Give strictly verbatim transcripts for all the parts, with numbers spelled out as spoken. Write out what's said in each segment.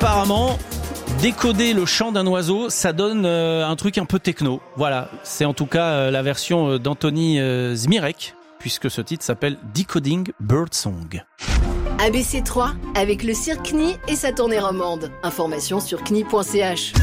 apparemment, décoder le chant d'un oiseau, ça donne euh, un truc un peu techno. Voilà, c'est en tout cas euh, la version euh, d'Anthony euh, Zmirak, puisque ce titre s'appelle Decoding Birdsong. A B C trois, avec le cirque C N I et sa tournée romande. Information sur C N I point C H.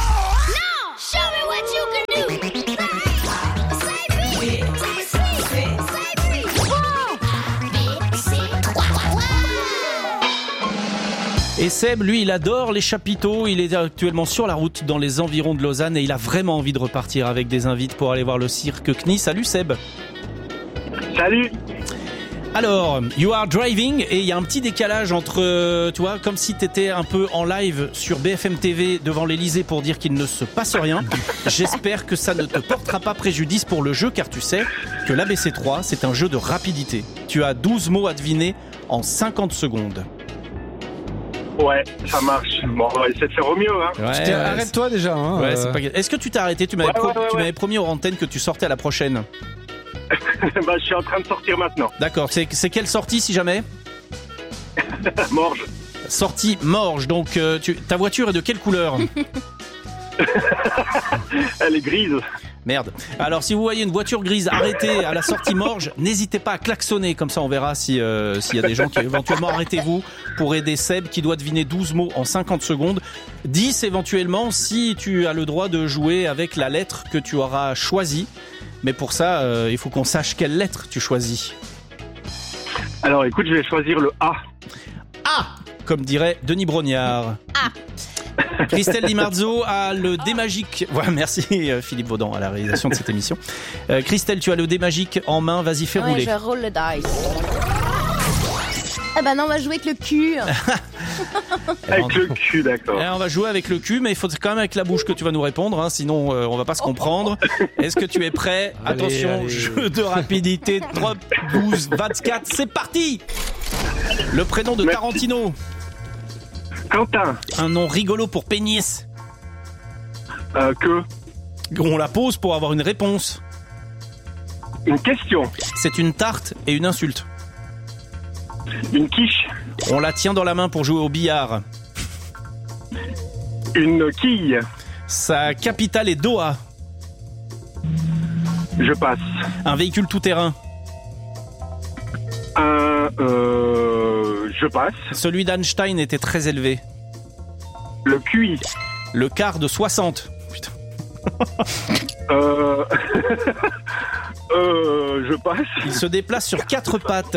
Et Seb, lui, il adore les chapiteaux. Il est actuellement sur la route dans les environs de Lausanne et il a vraiment envie de repartir avec des invités pour aller voir le cirque C N I. Salut Seb. Salut. Alors, you are driving et il y a un petit décalage entre, tu vois, comme si t'étais un peu en live sur B F M T V devant l'Elysée pour dire qu'il ne se passe rien. J'espère que ça ne te portera pas préjudice pour le jeu, car tu sais que l'A B C trois, c'est un jeu de rapidité. Tu as douze mots à deviner en cinquante secondes. Ouais, ça marche. Bon, on va essayer de faire au mieux, hein. Ouais, ouais, arrête-toi déjà. Hein, ouais, euh... c'est pas... Est-ce que tu t'es arrêté? Tu m'avais, ouais, pro... ouais, ouais, tu ouais. m'avais promis aux antennes que tu sortais à la prochaine. Bah, je suis en train de sortir maintenant. D'accord. C'est, c'est quelle sortie, si jamais? Morge. Sortie Morge. Donc, euh, tu... ta voiture est de quelle couleur? Elle est grise. Merde. Alors, si vous voyez une voiture grise arrêtée à la sortie Morge, n'hésitez pas à klaxonner. Comme ça, on verra si euh, s'il y a des gens qui éventuellement arrêtez-vous pour aider Seb qui doit deviner douze mots en cinquante secondes. dix éventuellement si tu as le droit de jouer avec la lettre que tu auras choisie. Mais pour ça, euh, il faut qu'on sache quelle lettre tu choisis. Alors, écoute, je vais choisir le A. A, comme dirait Denis Brognard. A. Christelle Di Marzo a le dé magique. Voilà, merci Philippe Vaudan à la réalisation de cette émission. Euh, Christelle, tu as le dé magique en main. Vas-y, fais ouais, rouler. Je roule le dice. Eh ben non, on va jouer avec le cul. Avec le cul, d'accord. Eh, on va jouer avec le cul, mais il faut quand même avec la bouche que tu vas nous répondre, hein, sinon euh, on va pas se comprendre. Est-ce que tu es prêt? Allez, Attention, allez. jeu de rapidité. trois, douze, vingt-quatre, c'est parti. Le prénom de Merci. Tarantino. Quentin. Un nom rigolo pour pénis. Euh, que. On la pose pour avoir une réponse. Une question. C'est une tarte et une insulte. Une quiche. On la tient dans la main pour jouer au billard. Une quille. Sa capitale est Doha. Je passe. Un véhicule tout-terrain. Un. Euh. Je passe. Celui d'Einstein était très élevé. Le Q I. Le quart de soixante. Putain. Euh. euh. Je passe. Il se déplace sur quatre pattes.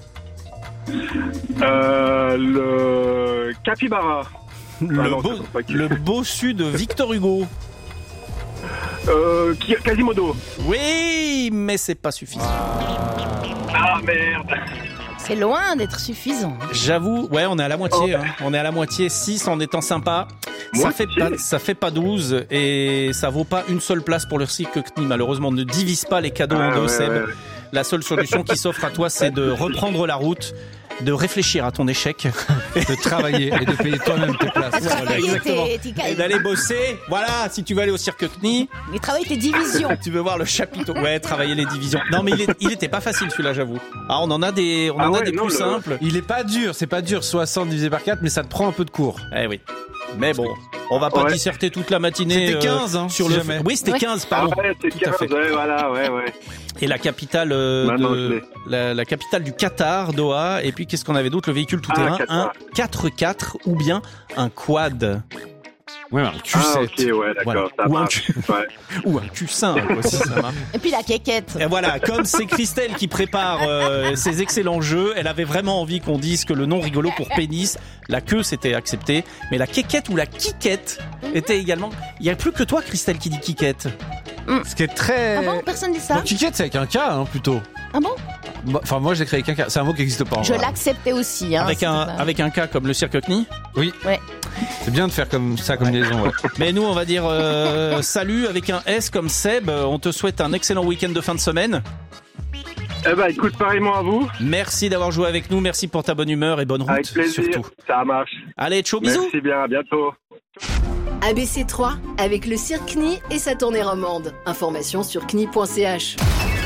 Euh. Le. Capybara. Le, Ah non, beau, c'est pas qui. le bossu de Victor Hugo. Euh. Qui- Quasimodo. Oui, mais c'est pas suffisant. Ah merde. C'est loin d'être suffisant. J'avoue, ouais, on est à la moitié. Hein. On est à la moitié, six en étant sympa. Ça Moitié. fait pas, ça fait pas douze et ça vaut pas une seule place pour le cirque C N I. Malheureusement, ne divise pas les cadeaux en Ah, deux, ouais, Seb. ouais. La seule solution qui s'offre à toi, c'est de reprendre la route, de réfléchir à ton échec. de travailler et de payer toi-même tes places. Voilà, exactement. Tes- tes- Et d'aller bosser. Voilà, si tu veux aller au cirque C N I, Mais travaille tes divisions. tu veux voir le chapiteau. Ouais, travailler les divisions. Non, mais il, est, il était pas facile celui-là, j'avoue. Ah, on en a des, on Ah en a ouais, des non, plus le- simples. Il est pas dur, c'est pas dur, soixante divisé par quatre, mais ça te prend un peu de cours. Eh oui. Mais bon, on va pas Ouais. disserter toute la matinée. C'était quinze, hein, sur si le. jamais. Oui, c'était Ouais. quinze, Ah pardon. ouais, c'est Tout à quinze. fait. Ouais, voilà, ouais, ouais. Et la capitale euh, Maintenant, de je l'ai. la, la capitale du Qatar, Doha. Et puis qu'est-ce qu'on avait d'autre? Le véhicule tout-terrain, Ah, Qatar. un quatre quatre ou bien un quad Ouais, un Q Ah, sept. ok, ouais, d'accord, Voilà. ça Ou un marche. Q- Ouais. ou un Q cinq aussi, ça marche. Et puis la quéquette. Et voilà, comme c'est Christelle qui prépare euh, ces excellents jeux, elle avait vraiment envie qu'on dise que le nom rigolo pour pénis, la queue c'était accepté, mais la quéquette ou la quiquette était également. Il y a plus que toi, Christelle, qui dit quiquette. Ce qui est très. Ah bon, personne dit ça? Bon, Kikette, c'est avec un K, hein, plutôt. Ah bon? Bah, Enfin, moi, j'ai créé avec un K. C'est un mot qui n'existe pas. en Je vrai. l'acceptais aussi. Hein, Avec c'était un pas- avec un cas comme le cirque C N I. Oui. Ouais. C'est bien de faire comme ça, comme liaison. Ouais. Mais nous, on va dire euh, salut avec un S comme Seb. On te souhaite un excellent week-end de fin de semaine. Eh ben, écoute, pareillement à vous. Merci d'avoir joué avec nous. Merci pour ta bonne humeur et bonne route Avec plaisir. surtout. Ça marche. Allez, ciao, bisous. Merci bien, à bientôt. A B C trois, avec le cirque C N I et sa tournée romande. Information sur C N I point C H.